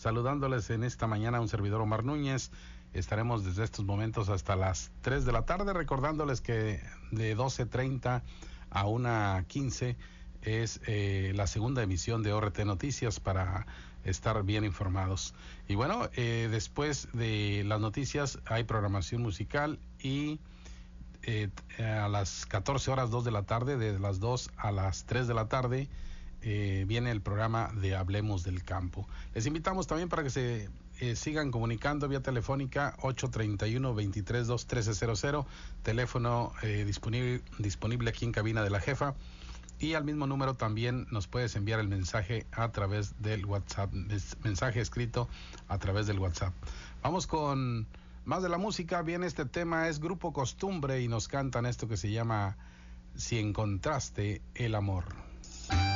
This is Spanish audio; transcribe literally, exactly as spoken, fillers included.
saludándoles en esta mañana un servidor Omar Núñez. Estaremos desde estos momentos hasta las tres de la tarde, recordándoles que de doce treinta a una quince es eh, la segunda emisión de O R T Noticias para estar bien informados. Y bueno, eh, después de las noticias hay programación musical y eh, a las catorce horas dos de la tarde, de las dos a las tres de la tarde, eh, viene el programa de Hablemos del Campo. Les invitamos también para que se eh, sigan comunicando vía telefónica ocho treinta y uno, veintitrés dos, trece cero cero, teléfono eh, disponible, disponible aquí en cabina de la jefa. Y al mismo número también nos puedes enviar el mensaje a través del WhatsApp, mensaje escrito a través del WhatsApp. Vamos con más de la música. Bien, este tema es Grupo Costumbre y nos cantan esto que se llama Si encontraste el amor.